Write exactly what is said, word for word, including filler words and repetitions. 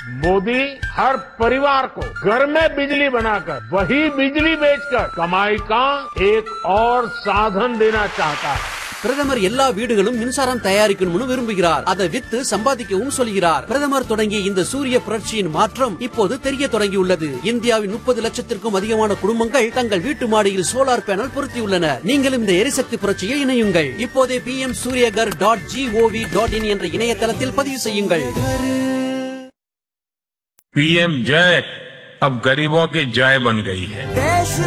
मोदी हर परिवार को घर में बिजली बनाकर वही बिजली बेचकर कमाई का एक और साधन देना चाहता है. பிரதமர் எல்லா வீடுகளும் மின்சாரம் தயாரிக்கணும்னு விரும்புகிறார். அதை வித்து சம்பாதிக்கவும் சொல்கிறார். பிரதமர் தொடங்கிய இந்த சூரிய புரட்சியின் மாற்றம் இப்போது தெரிய தொடங்கியுள்ளது. இந்தியாவின் முப்பது லட்சத்திற்கும் அதிகமான குடும்பங்கள் தங்கள் வீட்டு மாடியில் சோலார் பேனல் பொருத்தியுள்ளனர். நீங்களும் இந்த எரிசக்தி புரட்சியில் இணையுங்கள். இப்போதே B M Surya Ghar dot gov dot in என்ற இணையதளத்தில் பதிவு செய்யுங்கள். पीएम जय अब गरीबों की जय बन गई है.